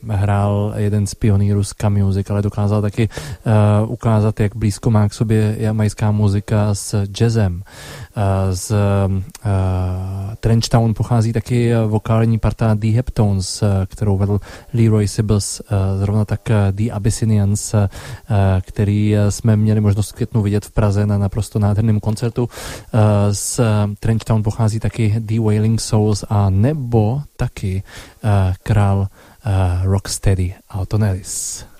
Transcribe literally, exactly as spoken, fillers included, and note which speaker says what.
Speaker 1: hrál jeden z pionýrů ska music, ale dokázal taky uh, ukázat, jak blízko má k sobě jamajská muzika s jazzem. Uh, z uh, Trenchtown pochází taky vokální parta The Heptones, uh, kterou vedl Leroy Sibbles, uh, zrovna tak uh, The Abyssinians, uh, který jsme měli možnost v květnu vidět v Praze na naprosto nádherném koncertu. Uh, z Trenchtown pochází taky The Wailing Souls a nebo taky uh, král uh, Rocksteady Alton Ellis.